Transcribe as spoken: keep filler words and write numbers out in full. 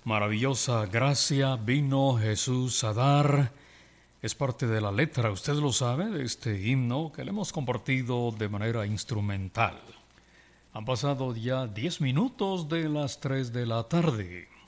Maravillosa gracia vino Jesús a dar. Es parte de la letra, usted lo sabe, de este himno que le hemos compartido de manera instrumental. Han pasado ya diez minutos de las tres de la tarde.